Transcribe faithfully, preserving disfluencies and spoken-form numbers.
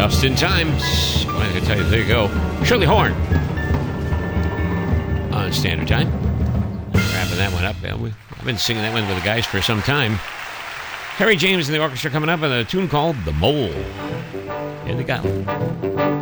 Just in time. I can tell you, there you go. Shirley Horn on Standard Time. Wrapping that one up. I've been singing that one with the guys for some time. Harry James and the orchestra coming up with a tune called The Mole. Here they go.